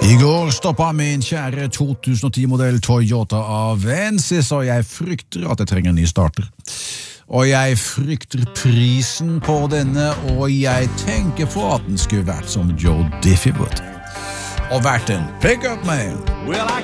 I går stoppet min kjære 2010-modell Toyota Avensis, og jeg frykter at jeg trenger en ny starter. Og jeg frykter prisen på denne, og jeg tenker på at den skulle vært som Joe Diffie og vært en pick-up man. Well, I